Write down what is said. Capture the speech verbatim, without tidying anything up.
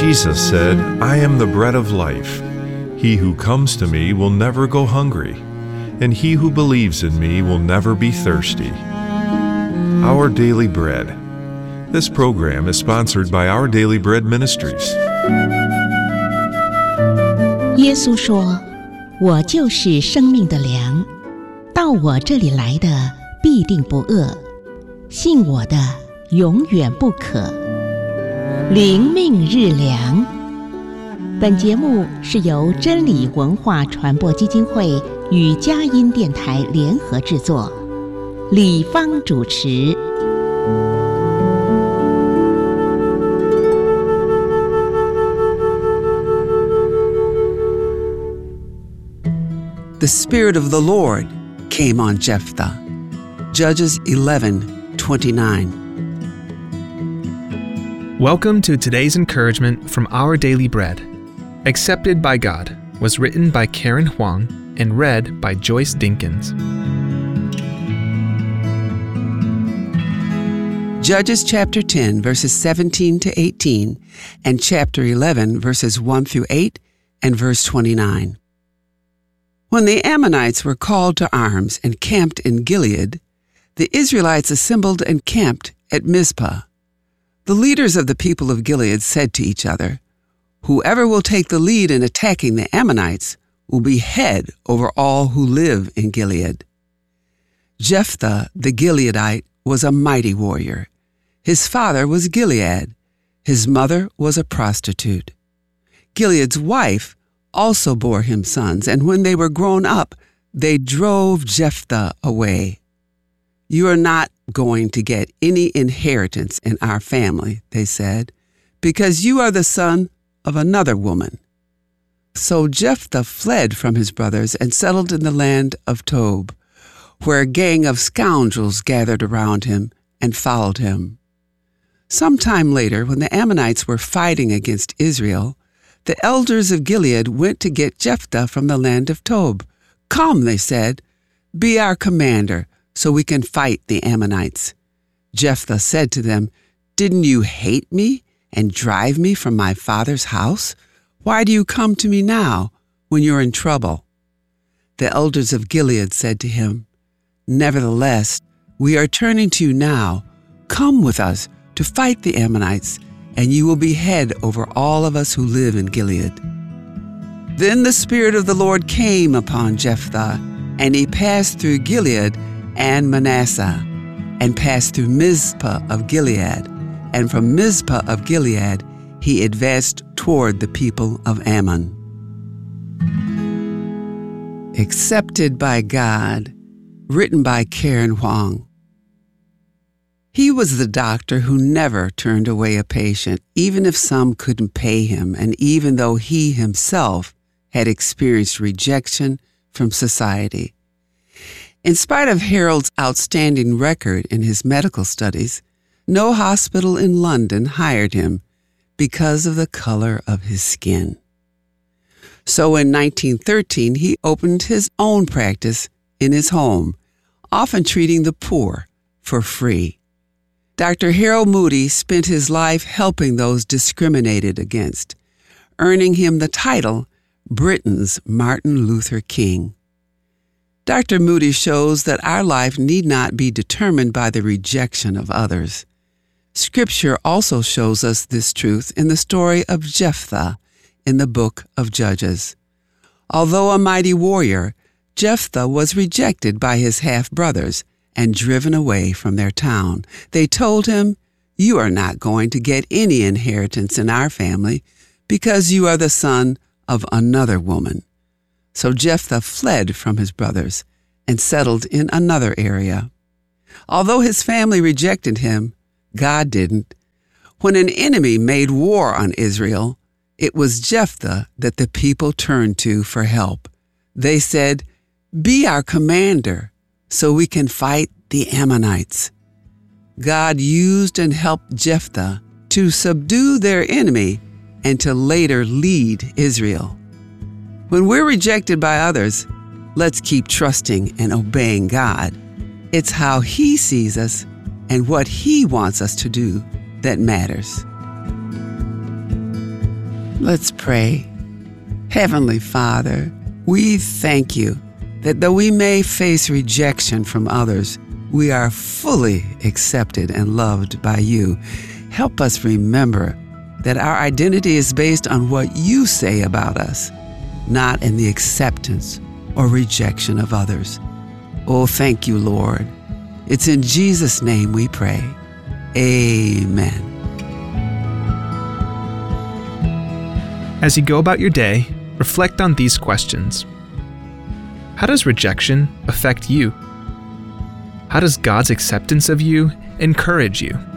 Jesus said, "I am the bread of life. He who comes to me will never go hungry, and he who believes in me will never be thirsty." Our Daily Bread. This program is sponsored by Our Daily Bread Ministries. 耶稣说：“我就是生命的粮，到我这里来的必定不饿，信我的永远不渴。”灵命日粮。本节目是由真理文化传播基金会与佳音电台联合制作，李芳主持。 The Spirit of the Lord came on Jephthah. Judges eleven twenty-nine. Welcome to today's encouragement from Our Daily Bread. Accepted by God was written by Karen Huang and read by Joyce Dinkins. Judges chapter ten, verses seventeen to eighteen, and chapter eleven, verses one through eight, and verse twenty-nine. When the Ammonites were called to arms and camped in Gilead, the Israelites assembled and camped at Mizpah. The leaders of the people of Gilead said to each other, "Whoever will take the lead in attacking the Ammonites will be head over all who live in Gilead." Jephthah the Gileadite was a mighty warrior. His father was Gilead. His mother was a prostitute. Gilead's wife also bore him sons, and when they were grown up, they drove Jephthah away. "You are not going to get any inheritance in our family," they said, "because you are the son of another woman." So Jephthah fled from his brothers and settled in the land of Tob, where a gang of scoundrels gathered around him and followed him. Some time later, when the Ammonites were fighting against Israel, the elders of Gilead went to get Jephthah from the land of Tob. "Come," they said, "be our commander, so we can fight the Ammonites." Jephthah said to them, "Didn't you hate me and drive me from my father's house? Why do you come to me now when you're in trouble?" The elders of Gilead said to him, "Nevertheless, we are turning to you now. Come with us to fight the Ammonites, and you will be head over all of us who live in Gilead." Then the Spirit of the Lord came upon Jephthah, and he passed through Gilead and Manasseh, and passed through Mizpah of Gilead, and from Mizpah of Gilead he advanced toward the people of Ammon. Accepted by God, written by Karen Huang. He was the doctor who never turned away a patient, even if some couldn't pay him, and even though he himself had experienced rejection from society. In spite of Harold's outstanding record in his medical studies, no hospital in London hired him because of the color of his skin. So in nineteen thirteen, he opened his own practice in his home, often treating the poor for free. Doctor Harold Moody spent his life helping those discriminated against, earning him the title Britain's Martin Luther King. Doctor Moody shows that our life need not be determined by the rejection of others. Scripture also shows us this truth in the story of Jephthah in the book of Judges. Although a mighty warrior, Jephthah was rejected by his half-brothers and driven away from their town. They told him, "You are not going to get any inheritance in our family because you are the son of another woman." So Jephthah fled from his brothers and settled in another area. Although his family rejected him, God didn't. When an enemy made war on Israel, it was Jephthah that the people turned to for help. They said, "Be our commander, so we can fight the Ammonites." God used and helped Jephthah to subdue their enemy and to later lead Israel. When we're rejected by others, let's keep trusting and obeying God. It's how He sees us and what He wants us to do that matters. Let's pray. Heavenly Father, we thank you that though we may face rejection from others, we are fully accepted and loved by you. Help us remember that our identity is based on what you say about us, not in the acceptance or rejection of others. Oh, thank you, Lord. It's in Jesus' name we pray. Amen. As you go about your day, reflect on these questions. How does rejection affect you? How does God's acceptance of you encourage you?